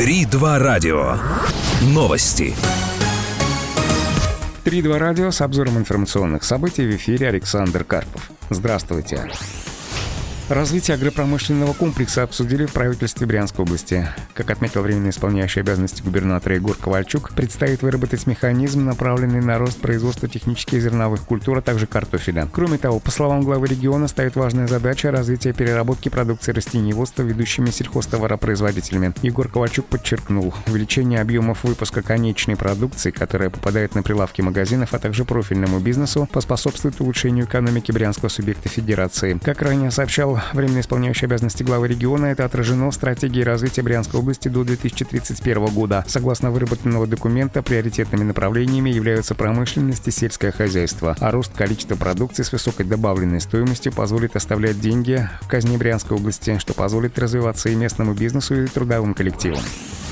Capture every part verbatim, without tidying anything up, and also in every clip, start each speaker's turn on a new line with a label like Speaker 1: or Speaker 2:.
Speaker 1: три два радио. Новости.
Speaker 2: три два радио с обзором информационных событий. В эфире Александр Карпов. Здравствуйте. Развитие агропромышленного комплекса обсудили в правительстве Брянской области. Как отметил временно исполняющий обязанности губернатора Егор Ковальчук, предстоит выработать механизм, направленный на рост производства технических зерновых культур, а также картофеля. Кроме того, по словам главы региона, стоит важная задача развития переработки продукции растениеводства ведущими сельхозтоваропроизводителями. Егор Ковальчук подчеркнул, увеличение объемов выпуска конечной продукции, которая попадает на прилавки магазинов, а также профильному бизнесу, поспособствует улучшению экономики брянского субъекта федерации. Как ранее сообщал временно исполняющий обязанности главы региона, это отражено в стратегии развития Брянской области до две тысячи тридцать первого года. Согласно выработанного документа, приоритетными направлениями являются промышленность и сельское хозяйство, а рост количества продукции с высокой добавленной стоимостью позволит оставлять деньги в казне Брянской области, что позволит развиваться и местному бизнесу, и трудовым коллективам.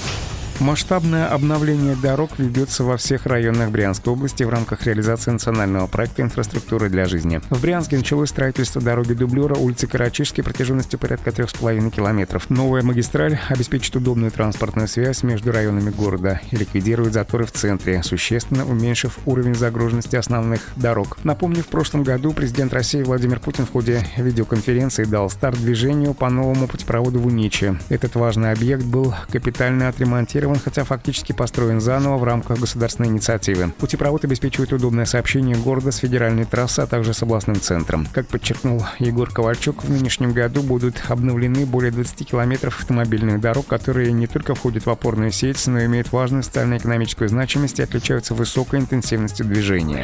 Speaker 2: Масштабное обновление дорог ведется во всех районах Брянской области в рамках реализации национального проекта «Инфраструктура для жизни». В Брянске началось строительство дороги-дублера улицы Карачишской протяженностью порядка трех с половиной километров. Новая магистраль обеспечит удобную транспортную связь между районами города и ликвидирует заторы в центре, существенно уменьшив уровень загруженности основных дорог. Напомню, в прошлом году президент России Владимир Путин в ходе видеоконференции дал старт движению по новому путепроводу в Униче. Этот важный объект был капитально отремонтирован, хотя фактически построен заново в рамках государственной инициативы. Путепровод обеспечивает удобное сообщение города с федеральной трассой, а также с областным центром. Как подчеркнул Егор Ковальчук, в нынешнем году будут обновлены более двадцати километров автомобильных дорог, которые не только входят в опорную сеть, но и имеют важную социально-экономическую значимость и отличаются высокой интенсивностью движения.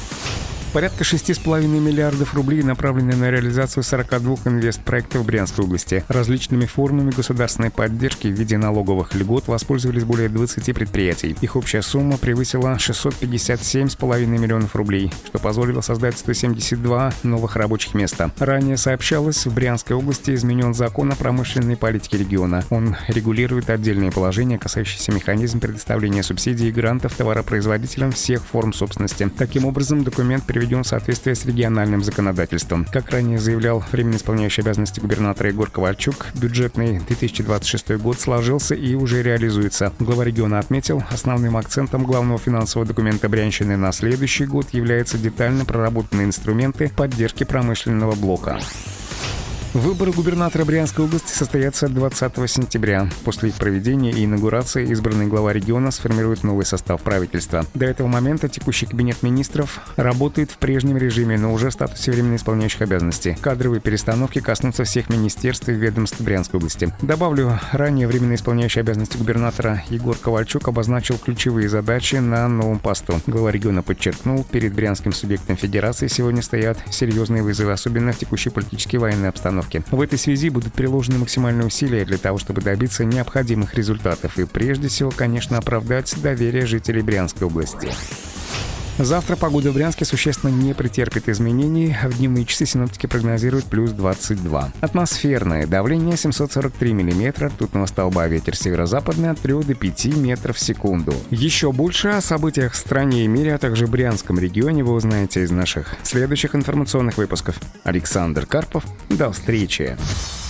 Speaker 2: Порядка шести с половиной миллиардов рублей направлены на реализацию сорока двух инвестпроектов в Брянской области. Различными формами государственной поддержки в виде налоговых льгот воспользовались более двадцати предприятий. Их общая сумма превысила шестьсот пятьдесят семь с половиной миллионов рублей, что позволило создать сто семьдесят два новых рабочих места. Ранее сообщалось, в Брянской области изменен закон о промышленной политике региона. Он регулирует отдельные положения, касающиеся механизма предоставления субсидий и грантов товаропроизводителям всех форм собственности. Таким образом, документ приведен в соответствии с региональным законодательством. Как ранее заявлял временно исполняющий обязанности губернатора Егор Ковальчук, бюджетный две тысячи двадцать шестой год сложился и уже реализуется. Глава региона отметил, основным акцентом главного финансового документа Брянщины на следующий год являются детально проработанные инструменты поддержки промышленного блока. Выборы губернатора Брянской области состоятся двадцатого сентября. После их проведения и инаугурации избранный глава региона сформирует новый состав правительства. До этого момента текущий кабинет министров работает в прежнем режиме, но уже в статусе временно исполняющих обязанности. Кадровые перестановки коснутся всех министерств и ведомств Брянской области. Добавлю, ранее временно исполняющий обязанности губернатора Егор Ковальчук обозначил ключевые задачи на новом посту. Глава региона подчеркнул, перед брянским субъектом федерации сегодня стоят серьезные вызовы, особенно в текущей политической и военной обстановке. В этой связи будут приложены максимальные усилия для того, чтобы добиться необходимых результатов и, прежде всего, конечно, оправдать доверие жителей Брянской области. Завтра погода в Брянске существенно не претерпит изменений. В дневные часы синоптики прогнозируют плюс двадцать два. Атмосферное давление семьсот сорок три миллиметра ртутного столба, ветер северо-западный от трёх до пяти метров в секунду. Еще больше о событиях в стране и мире, а также в Брянском регионе вы узнаете из наших следующих информационных выпусков. Александр Карпов. До встречи.